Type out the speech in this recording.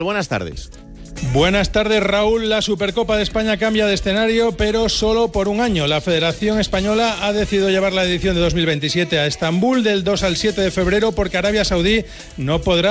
Buenas tardes. Buenas tardes, Raúl. La Supercopa de España cambia de escenario, pero solo por un año. La Federación Española ha decidido llevar la edición de 2027 a Estambul del 2 al 7 de febrero porque Arabia Saudí no podrá